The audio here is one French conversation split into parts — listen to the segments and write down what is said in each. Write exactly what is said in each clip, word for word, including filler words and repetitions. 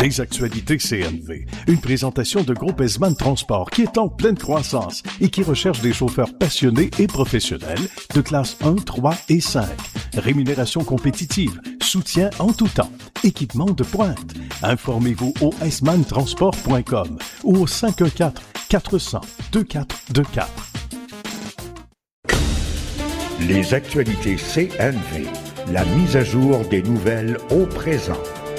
Les actualités C N V. Une présentation de Groupe Esman Transport qui est en pleine croissance et qui recherche des chauffeurs passionnés et professionnels de classe un, trois et cinq. Rémunération compétitive, soutien en tout temps, équipement de pointe. Informez-vous au esman transport point com ou au cinq un quatre, quatre cents, deux quatre deux quatre. Les actualités C N V. La mise à jour des nouvelles au présent.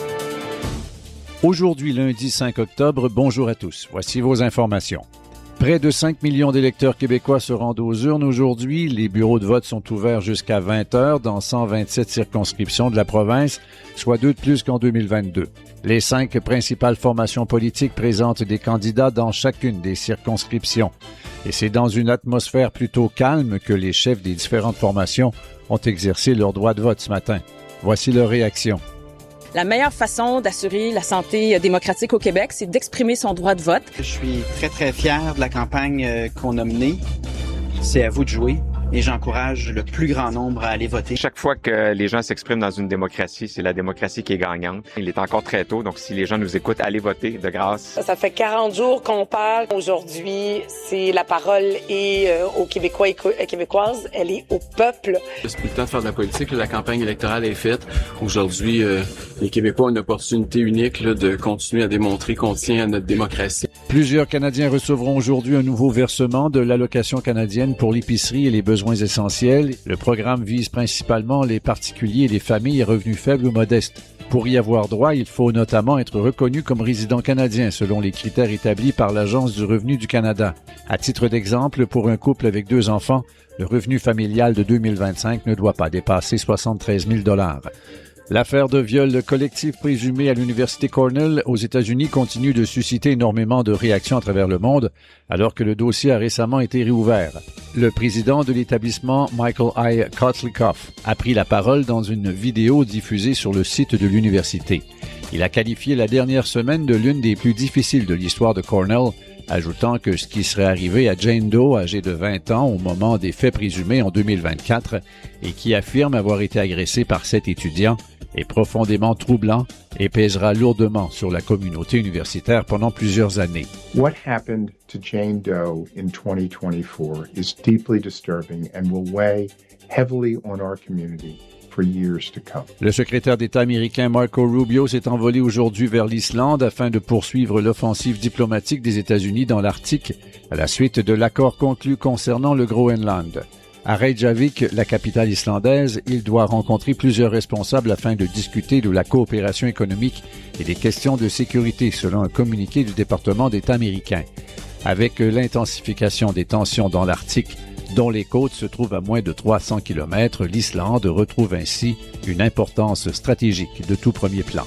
Aujourd'hui, lundi cinq octobre, bonjour à tous. Voici vos informations. Près de cinq millions d'électeurs québécois se rendent aux urnes aujourd'hui. Les bureaux de vote sont ouverts jusqu'à vingt heures dans cent vingt-sept circonscriptions de la province, soit deux de plus qu'en deux mille vingt-deux. Les cinq principales formations politiques présentent des candidats dans chacune des circonscriptions. Et c'est dans une atmosphère plutôt calme que les chefs des différentes formations ont exercé leur droit de vote ce matin. Voici leur réaction. La meilleure façon d'assurer la santé démocratique au Québec, c'est d'exprimer son droit de vote. Je suis très, très fier de la campagne qu'on a menée. C'est à vous de jouer et j'encourage le plus grand nombre à aller voter. Chaque fois que les gens s'expriment dans une démocratie, c'est la démocratie qui est gagnante. Il est encore très tôt, donc si les gens nous écoutent, allez voter de grâce. Ça fait quarante jours qu'on parle. Aujourd'hui, c'est la parole est euh, aux Québécois et Québécoises. Elle est au peuple. C'est plus le temps de faire de la politique. La campagne électorale est faite. Aujourd'hui, euh, les Québécois ont une opportunité unique là, de continuer à démontrer qu'on tient à notre démocratie. Plusieurs Canadiens recevront aujourd'hui un nouveau versement de l'allocation canadienne pour l'épicerie et les besoins essentiels. Le programme vise principalement les particuliers et les familles à revenus faibles ou modestes. Pour y avoir droit, il faut notamment être reconnu comme résident canadien selon les critères établis par l'Agence du revenu du Canada. À titre d'exemple, pour un couple avec deux enfants, le revenu familial de deux mille vingt-cinq ne doit pas dépasser soixante-treize mille dollars. L'affaire de viol collectif présumé à l'Université Cornell aux États-Unis continue de susciter énormément de réactions à travers le monde, alors que le dossier a récemment été réouvert. Le président de l'établissement, Michael I. Kotlikoff, a pris la parole dans une vidéo diffusée sur le site de l'université. Il a qualifié la dernière semaine de l'une des plus difficiles de l'histoire de Cornell, ajoutant que ce qui serait arrivé à Jane Doe, âgée de vingt ans, au moment des faits présumés en deux mille vingt-quatre, et qui affirme avoir été agressée par sept étudiants, est profondément troublant et pèsera lourdement sur la communauté universitaire pendant plusieurs années. What happened to Jane Doe in twenty twenty-four is deeply disturbing and will weigh heavily on our community for years to come. Le secrétaire d'État américain Marco Rubio s'est envolé aujourd'hui vers l'Islande afin de poursuivre l'offensive diplomatique des États-Unis dans l'Arctique à la suite de l'accord conclu concernant le Groenland. À Reykjavik, la capitale islandaise, il doit rencontrer plusieurs responsables afin de discuter de la coopération économique et des questions de sécurité, selon un communiqué du département d'État américain. Avec l'intensification des tensions dans l'Arctique, dont les côtes se trouvent à moins de trois cents kilomètres, l'Islande retrouve ainsi une importance stratégique de tout premier plan.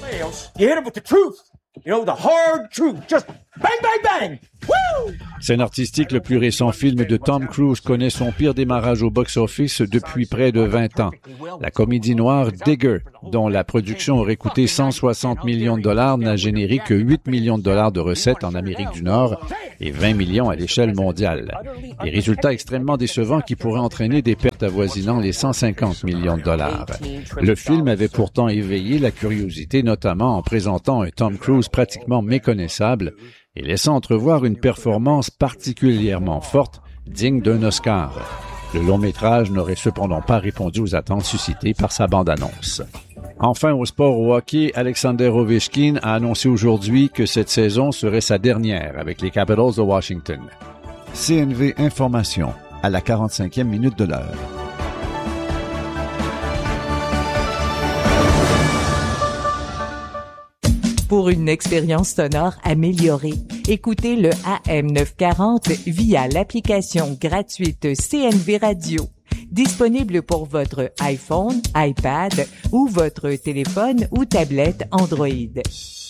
You know, the hard truth. Just bang, bang, bang. Woo! Scène artistique, le plus récent film de Tom Cruise connaît son pire démarrage au box-office depuis près de vingt ans. La comédie noire Digger, dont la production aurait coûté cent soixante millions de dollars, n'a généré que huit millions de dollars de recettes en Amérique du Nord et vingt millions à l'échelle mondiale. Des résultats extrêmement décevants qui pourraient entraîner des pertes avoisinant les cent cinquante millions de dollars. Le film avait pourtant éveillé la curiosité, notamment en présentant un Tom Cruise pratiquement méconnaissable et laissant entrevoir une performance particulièrement forte, digne d'un Oscar. Le long-métrage n'aurait cependant pas répondu aux attentes suscitées par sa bande-annonce. Enfin, au sport au hockey, Alexander Ovechkin a annoncé aujourd'hui que cette saison serait sa dernière avec les Capitals de Washington. C N V Information, à la quarante-cinquième minute de l'heure. Pour une expérience sonore améliorée, écoutez le A M neuf cent quarante via l'application gratuite C N V Radio, disponible pour votre iPhone, iPad ou votre téléphone ou tablette Android.